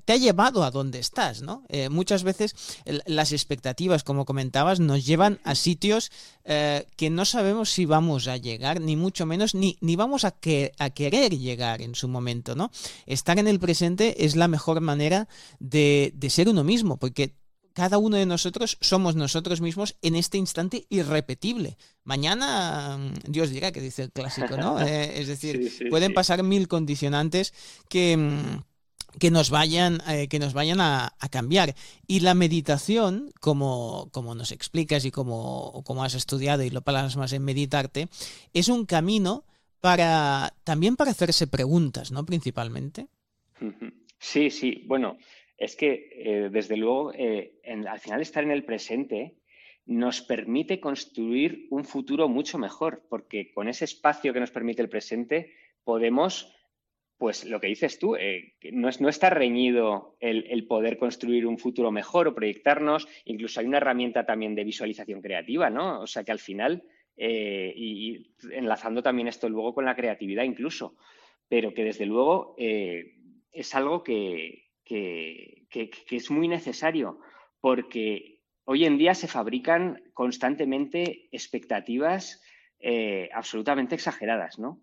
te ha llevado a donde estás, ¿no? Muchas veces las expectativas, como comentabas, nos llevan a sitios que no sabemos si vamos a llegar, ni mucho menos, ni vamos a querer llegar en su momento, ¿no? Estar en el presente es la mejor manera de ser uno mismo, porque cada uno de nosotros somos nosotros mismos en este instante irrepetible. Mañana, Dios dirá, que dice el clásico, ¿no? Es decir, Sí, sí, pueden sí. pasar mil condicionantes que nos vayan, a cambiar. Y la meditación, como nos explicas y como has estudiado y lo plasmas en Meditarte, es un camino también para hacerse preguntas, ¿no? Principalmente. Ujú. Sí, sí. Bueno, es que desde luego al final estar en el presente nos permite construir un futuro mucho mejor, porque con ese espacio que nos permite el presente podemos, pues lo que dices tú, que no está reñido el poder construir un futuro mejor o proyectarnos. Incluso hay una herramienta también de visualización creativa, ¿no? O sea que al final, y enlazando también esto luego con la creatividad incluso, pero que desde luego es algo que es muy necesario, porque hoy en día se fabrican constantemente expectativas absolutamente exageradas, ¿no?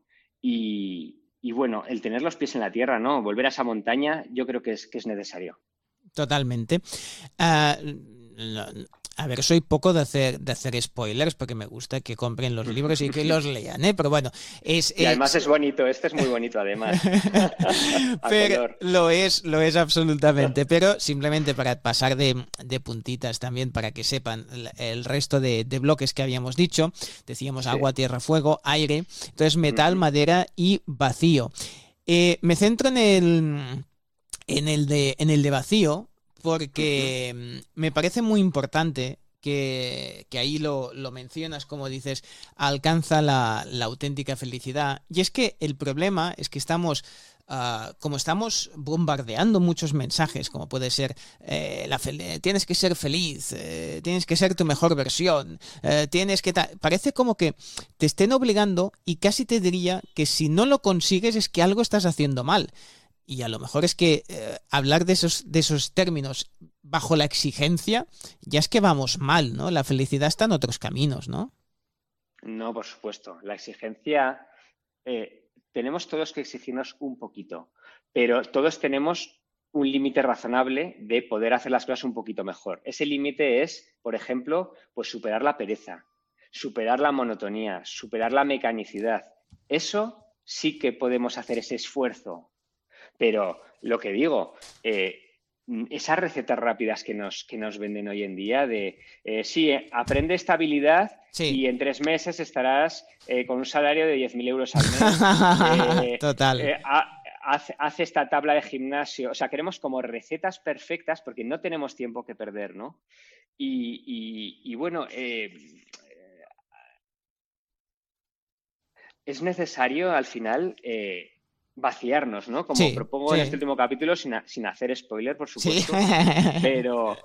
Y bueno, el tener los pies en la tierra, ¿no? Volver a esa montaña, yo creo que es necesario. Totalmente. Ah, no, a ver, soy poco de hacer spoilers porque me gusta que compren los libros y que los lean, ¿eh? Pero bueno, es, Y además es es bonito, este es muy bonito además. A pero color. lo es absolutamente. Pero simplemente para pasar de puntitas también, para que sepan el resto de bloques que habíamos dicho, decíamos Sí. agua, tierra, fuego, aire, entonces metal, Ujú, madera y vacío. Me centro en el de vacío, ujú. porque me parece muy importante que ahí lo mencionas, como dices, alcanza la auténtica felicidad. Y es que el problema es que como estamos bombardeando muchos mensajes, como puede ser tienes que ser feliz, tienes que ser tu mejor versión, parece como que te estén obligando, y casi te diría que si no lo consigues es que algo estás haciendo mal. Y a lo mejor es que hablar de esos términos bajo la exigencia, ya es que vamos mal, ¿no? La felicidad está en otros caminos, ¿no? No, por supuesto. La exigencia, tenemos todos que exigirnos un poquito, pero todos tenemos un límite razonable de poder hacer las cosas un poquito mejor. Ese límite es, por ejemplo, pues superar la pereza, superar la monotonía, superar la mecanicidad. Eso sí que podemos hacer ese esfuerzo. Pero lo que digo, esas recetas rápidas que nos venden hoy en día de, sí, aprende esta habilidad Sí. y en 3 meses estarás con un salario de 10.000 euros al mes, Total. haz esta tabla de gimnasio. O sea, queremos como recetas perfectas porque no tenemos tiempo que perder, ¿no? Y bueno, es necesario al final vaciarnos, ¿no? Como Sí, propongo en este sí, último capítulo, sin hacer spoiler, por sí. supuesto, pero,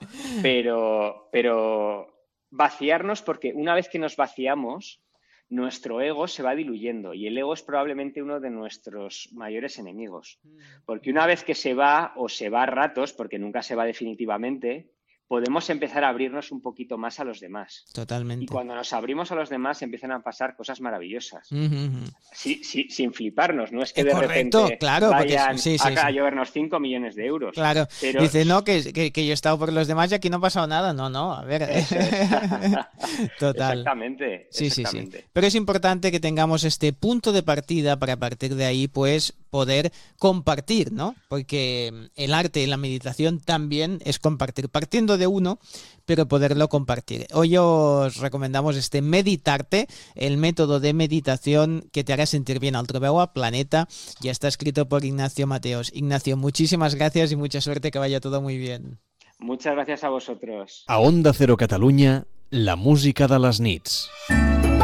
pero vaciarnos porque una vez que nos vaciamos, nuestro ego se va diluyendo y el ego es probablemente uno de nuestros mayores enemigos. Porque una vez que se va o se va a ratos, porque nunca se va definitivamente, podemos empezar a abrirnos un poquito más a los demás. Y Totalmente. cuando nos abrimos a los demás empiezan a pasar cosas maravillosas. Ujú. Sí, sí, sin fliparnos, no es que de Correcto, repente claro, porque vayan sí, sí, a sí. llovernos 5 millones de euros, Claro, pero dice, no, que yo he estado por los demás y aquí no ha pasado nada. No, no, a ver. eso es. Total. Exactamente, Sí, sí, sí. exactamente. Pero es importante que tengamos este punto de partida para a partir de ahí, pues, poder compartir, ¿no? Porque el arte y la meditación también es compartir, partiendo de uno, pero poderlo compartir. Hoy os recomendamos este Meditarte, el método de meditación que te hará sentir bien al trobeu a Planeta. Ya está escrito por Ignacio Mateos. Ignacio, muchísimas gracias y mucha suerte, que vaya todo muy bien. Muchas gracias a vosotros. A Onda Cero Catalunya, la música de les nits.